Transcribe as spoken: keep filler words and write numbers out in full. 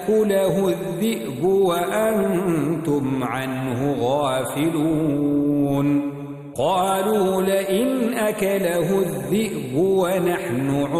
يأكله الذئب وأنتم عنه غافلون قالوا لئن أكله الذئب ونحن